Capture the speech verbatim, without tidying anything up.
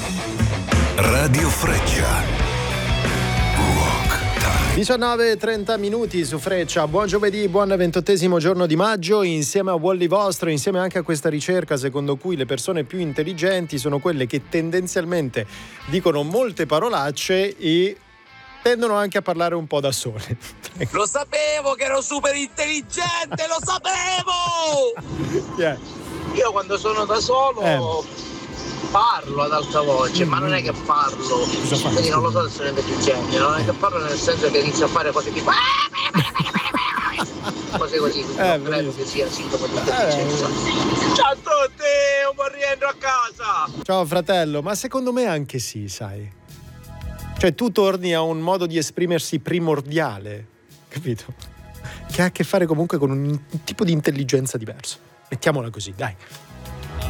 Radio Freccia. diciannove e trenta minuti su Freccia. Buon giovedì, buon ventottesimo giorno di maggio. Insieme a Wally Vostro, insieme anche a questa ricerca secondo cui le persone più intelligenti sono quelle che tendenzialmente dicono molte parolacce e tendono anche a parlare un po' da sole. Lo sapevo che ero super intelligente, lo sapevo! Yeah. Io quando sono da solo eh. parlo ad alta voce, mm. ma non è che parlo, quindi non lo so se sono intelligente, non è che parlo nel senso che inizio a fare cose tipo cose così, quindi eh, non credo che sia sintomo di intelligenza. Eh. Ciao a tutti, un buon rientro a casa! Ciao fratello, ma secondo me anche sì, sai. Cioè tu torni a un modo di esprimersi primordiale, capito? Che ha a che fare comunque con un tipo di intelligenza diverso. Mettiamola così, dai.